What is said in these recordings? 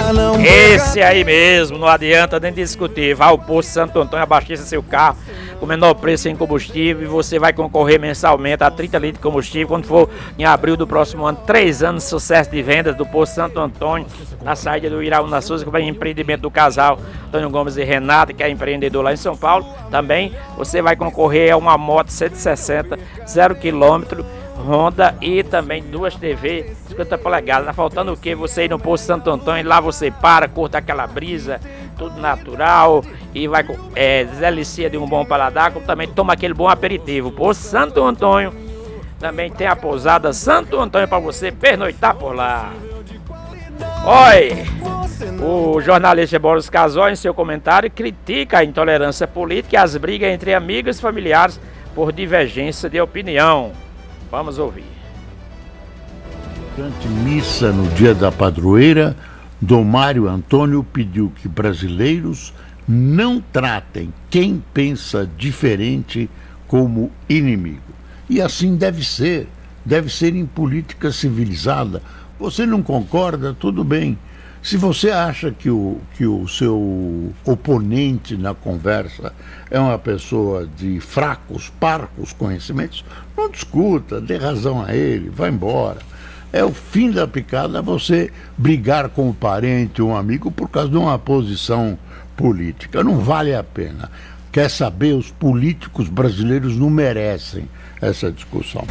Esse aí mesmo, não adianta nem discutir. Vá ao posto Santo Antônio, abasteça seu carro com o menor preço em combustível e você vai concorrer mensalmente a 30 litros de combustível quando for em abril do próximo ano. 3 anos de sucesso de vendas do posto Santo Antônio, na saída do Iraúna Souza, que vai em empreendimento do casal Antônio Gomes e Renata, que é empreendedor lá em São Paulo. Também você vai concorrer a uma moto 160, 0 km, Honda e também 2 TV 50 polegadas. Tá faltando o que? Você ir no posto Santo Antônio, lá você para, curta aquela brisa, tudo natural e vai delicia de um bom paladar, como também toma aquele bom aperitivo. Posto Santo Antônio também tem a pousada Santo Antônio para você pernoitar por lá. Oi! O jornalista Boris Casoy, em seu comentário, critica a intolerância política e as brigas entre amigos e familiares por divergência de opinião. Vamos ouvir. Durante missa no dia da padroeira, Dom Mário Antônio pediu que brasileiros não tratem quem pensa diferente como inimigo. E assim deve ser em política civilizada. Você não concorda? Tudo bem. Se você acha que o seu oponente na conversa é uma pessoa de parcos conhecimentos, não discuta, dê razão a ele, vá embora. É o fim da picada você brigar com um parente ou um amigo por causa de uma posição política. Não vale a pena. Quer saber, os políticos brasileiros não merecem essa discussão.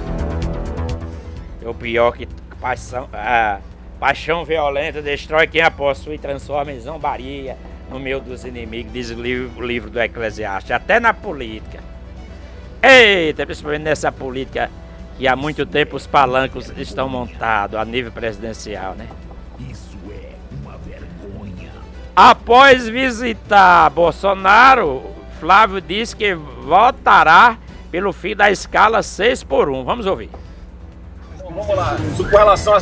O pior que paixão violenta destrói quem a possui e transforma em zombaria no meio dos inimigos, diz o livro do Eclesiastes, até na política. Eita, principalmente nessa política que há muito tempo os palancos estão montados a nível presidencial, né? Isso é uma vergonha. Após visitar Bolsonaro, Flávio disse que votará pelo fim da escala 6x1. Vamos ouvir. Vamos lá, com relação